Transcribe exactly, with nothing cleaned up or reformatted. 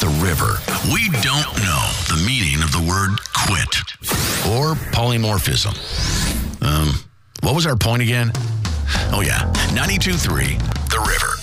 the river, we don't know the meaning of the word quit or polymorphism. Um, what was our point again? Oh, yeah, ninety-two point three, The River.